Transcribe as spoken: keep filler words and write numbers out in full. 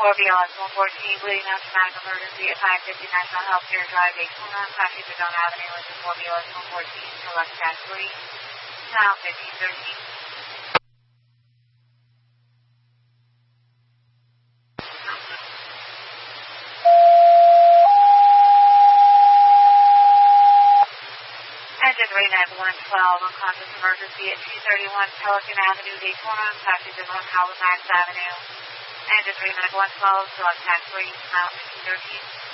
four B L S one fourteen, bleeding out traumatic emergency at five fifty National Healthcare Drive, Daytona, passing the Don Avenue with the four B L S one fourteen, select tax three, now fifteen thirteen. Engine rate at one twelve, unconscious emergency at two thirty-one Pelican Avenue, Daytona, passing the North Halifax Avenue. Engine rate at one twelve, select tax three, now fifteen thirteen.